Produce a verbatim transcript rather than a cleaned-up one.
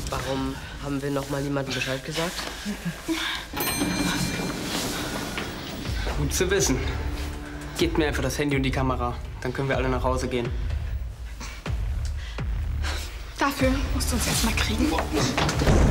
Warum haben wir noch mal niemandem Bescheid gesagt? Gut zu wissen. Gebt mir einfach das Handy und die Kamera. Dann können wir alle nach Hause gehen. Dafür musst du uns erst mal kriegen.